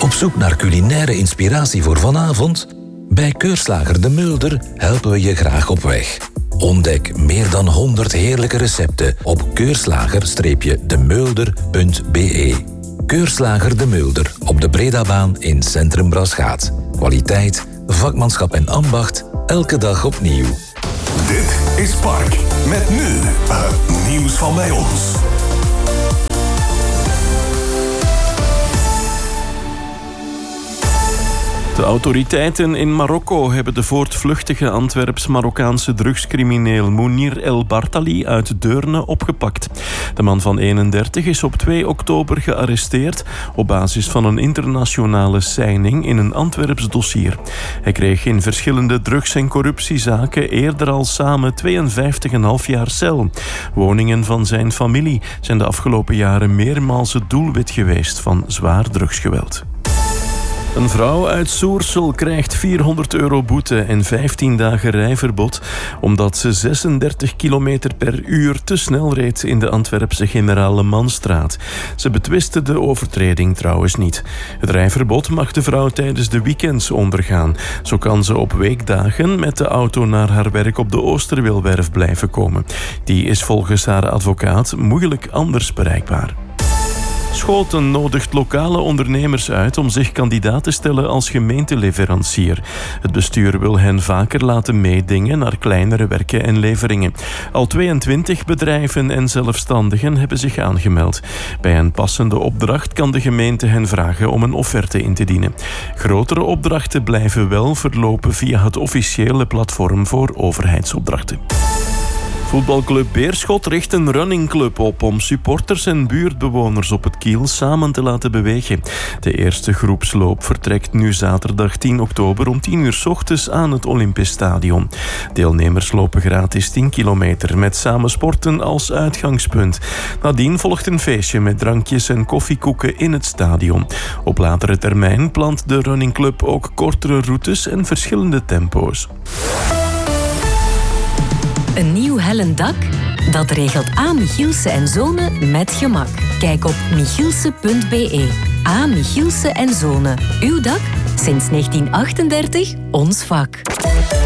Op zoek naar culinaire inspiratie voor vanavond? Bij Keurslager De Mulder helpen we je graag op weg. Ontdek meer dan 100 heerlijke recepten op keurslager-demulder.be. Keurslager De Mulder op de Bredabaan in Centrum Braschaat. Kwaliteit, vakmanschap en ambacht, elke dag opnieuw. Dit is Park. Met nu het nieuws van bij ons. De autoriteiten in Marokko hebben de voortvluchtige Antwerps-Marokkaanse drugscrimineel Mounir El Bartali uit Deurne opgepakt. De man van 31 is op 2 oktober gearresteerd op basis van een internationale seining in een Antwerps dossier. Hij kreeg in verschillende drugs- en corruptiezaken eerder al samen 52,5 jaar cel. Woningen van zijn familie zijn de afgelopen jaren meermaals het doelwit geweest van zwaar drugsgeweld. Een vrouw uit Soersel krijgt €400 boete en 15 dagen rijverbod omdat ze 36 km per uur te snel reed in de Antwerpse Generale Manstraat. Ze betwiste de overtreding trouwens niet. Het rijverbod mag de vrouw tijdens de weekends ondergaan. Zo kan ze op weekdagen met de auto naar haar werk op de Oosterwilwerf blijven komen. Die is volgens haar advocaat moeilijk anders bereikbaar. Schoten nodigt lokale ondernemers uit om zich kandidaat te stellen als gemeenteleverancier. Het bestuur wil hen vaker laten meedingen naar kleinere werken en leveringen. Al 22 bedrijven en zelfstandigen hebben zich aangemeld. Bij een passende opdracht kan de gemeente hen vragen om een offerte in te dienen. Grotere opdrachten blijven wel verlopen via het officiële platform voor overheidsopdrachten. Voetbalclub Beerschot richt een runningclub op om supporters en buurtbewoners op het Kiel samen te laten bewegen. De eerste groepsloop vertrekt nu zaterdag 10 oktober om 10 uur 's ochtends aan het Olympisch Stadion. Deelnemers lopen gratis 10 kilometer met samen sporten als uitgangspunt. Nadien volgt een feestje met drankjes en koffiekoeken in het stadion. Op latere termijn plant de runningclub ook kortere routes en verschillende tempo's. Een nieuw hellend dak? Dat regelt A. Michielsen en Zonen met gemak. Kijk op michielsen.be. A. Michielsen en Zonen. Uw dak? Sinds 1938 ons vak.